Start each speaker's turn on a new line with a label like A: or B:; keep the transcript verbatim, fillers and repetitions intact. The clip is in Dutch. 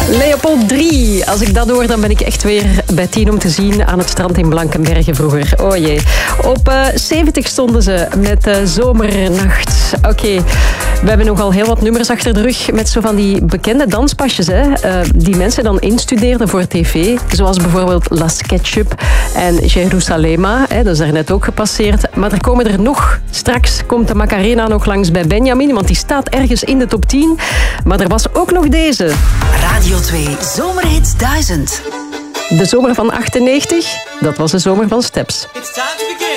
A: Leopold drie. Als ik dat hoor, dan ben ik echt weer bij tien om te zien aan het strand in Blankenberge vroeger. Oh jee. Op uh, zeventig stonden ze met uh, Zomernacht. Oké, okay. We hebben nogal heel wat nummers achter de rug met zo van die bekende danspasjes, hè, uh, die mensen dan instudeerden voor tv. Zoals bijvoorbeeld La Sketchup en Jerusalema. Hè, dat is daar net ook gepasseerd. Maar er komen er nog. Straks komt de Macarena nog langs bij Benjamin, want die staat ergens in de top tien. Maar er was ook nog deze.
B: Radio twee Zomerhits duizend.
A: De zomer van achtennegentig, dat was de zomer van Steps.
C: It's time to begin.